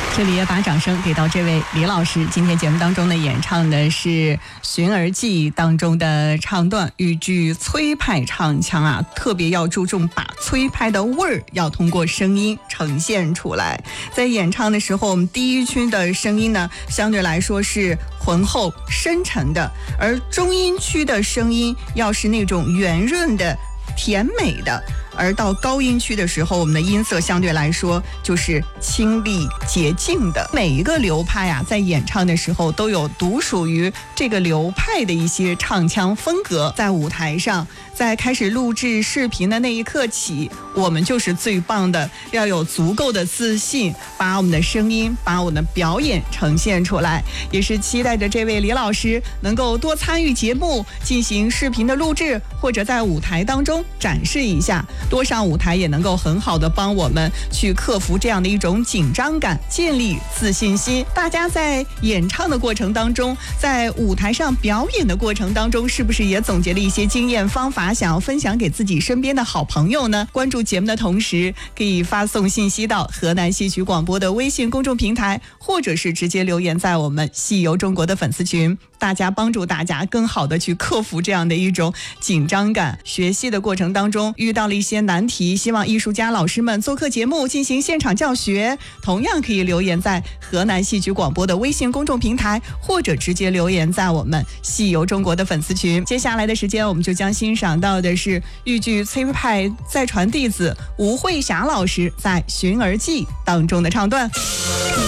这里也把掌声给到这位李老师。今天节目当中呢，演唱的是《寻儿记》当中的唱段，豫剧崔派唱腔啊，特别要注重把崔派的味儿要通过声音呈现出来。在演唱的时候，我们第一区的声音呢，相对来说是浑厚深沉的，而中音区的声音要是那种圆润的、甜美的。而到高音区的时候，我们的音色相对来说就是清丽洁净的。每一个流派啊，在演唱的时候都有独属于这个流派的一些唱腔风格。在舞台上，在开始录制视频的那一刻起，我们就是最棒的，要有足够的自信，把我们的声音、把我们的表演呈现出来。也是期待着这位李老师能够多参与节目，进行视频的录制，或者在舞台当中展示一下。多上舞台也能够很好的帮我们去克服这样的一种紧张感，建立自信心。大家在演唱的过程当中，在舞台上表演的过程当中，是不是也总结了一些经验方法，想要分享给自己身边的好朋友呢？关注节目的同时，可以发送信息到河南戏曲广播的微信公众平台，或者是直接留言在我们戏游中国的粉丝群。大家帮助大家更好的去克服这样的一种紧张感。学习的过程当中遇到了一些难题，希望艺术家老师们做客节目进行现场教学，同样可以留言在河南戏曲广播的微信公众平台，或者直接留言在我们戏游中国的粉丝群。接下来的时间，我们就将欣赏到的是豫剧崔派再传弟子吴慧霞老师在《寻儿记》当中的唱段。